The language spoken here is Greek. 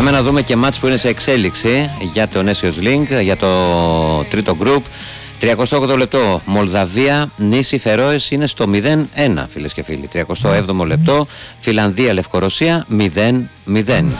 Πάμε να δούμε και μάτς που είναι σε εξέλιξη για το Nations League, για το τρίτο γκρουπ. 38 λεπτό, Μολδαβία, νήσι Φερόες είναι στο 0-1, φίλες και φίλοι. 37ο λεπτό, Φιλανδία, Λευκορωσία 0-0.